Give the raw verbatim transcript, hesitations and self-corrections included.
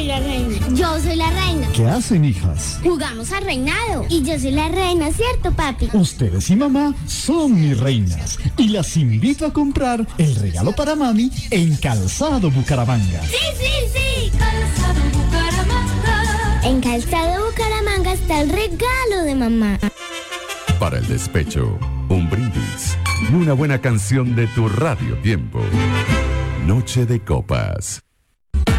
soy la reina. Yo soy la reina. ¿Qué hacen, hijas? Jugamos al reinado. Y yo soy la reina, ¿cierto, papi? Ustedes y mamá son mis reinas. Y las invito a comprar el regalo para mami en Calzado Bucaramanga. ¡Sí, sí, sí! Calzado Bucaramanga. En Calzado Bucaramanga está el regalo de mamá. Para el despecho, un brindis y una buena canción de tu Radio Tiempo. Noche de Copas.